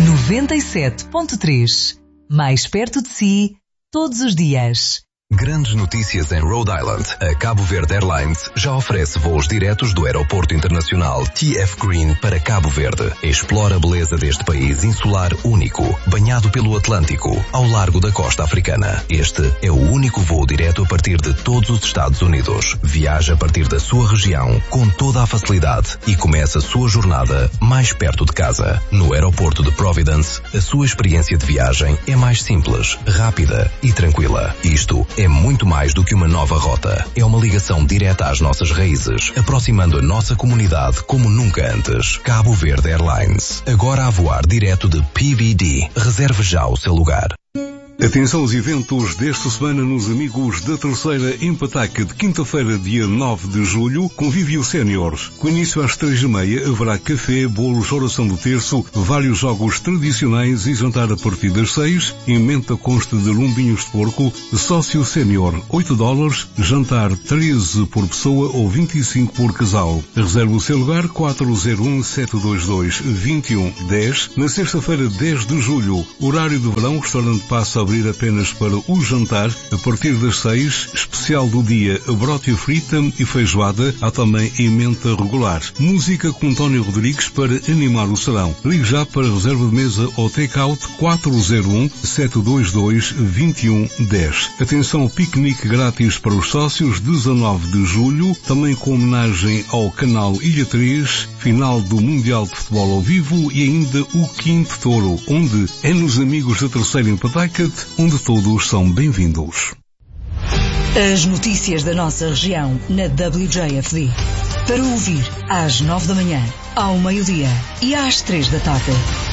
97.3. Mais perto de si, todos os dias. Grandes notícias em Rhode Island. A Cabo Verde Airlines já oferece voos diretos do Aeroporto Internacional TF Green para Cabo Verde. Explora a beleza deste país insular único, banhado pelo Atlântico, ao largo da costa africana. Este é o único voo direto a partir de todos os Estados Unidos. Viaja a partir da sua região com toda a facilidade e começa a sua jornada mais perto de casa. No Aeroporto de Providence, a sua experiência de viagem é mais simples, rápida e tranquila. Isto é muito mais do que uma nova rota. É uma ligação direta às nossas raízes, aproximando a nossa comunidade como nunca antes. Cabo Verde Airlines. Agora a voar direto de PVD. Reserve já o seu lugar. Atenção aos eventos desta semana nos Amigos da Terceira em Pataca, de quinta-feira, dia 9 de julho, Convívio Séniores. Com início às 3h30, haverá café, bolos, oração do terço, vários jogos tradicionais e jantar a partir das 6. Emenda consta de lombinhos de porco, sócio sénior $8, jantar 13 por pessoa ou 25 por casal. Reserve o seu lugar 401-722-2110. Na sexta-feira, 10 de julho, horário de verão, o restaurante passa a abrir apenas para o jantar a partir das 6, especial do dia brótia frita e feijoada, há também emenda regular. Música com António Rodrigues para animar o salão. Ligue já para reserva de mesa ou take-out 401-722-2110. Atenção, piquenique grátis para os sócios, 19 de julho, também com homenagem ao canal Ilha 3, final do Mundial de Futebol ao vivo e ainda o Quinto Touro, onde é nos Amigos da Terceira em Pataca, onde todos são bem-vindos. As notícias da nossa região na WJFD. Para ouvir às 9 da manhã, ao meio-dia e às 3 da tarde.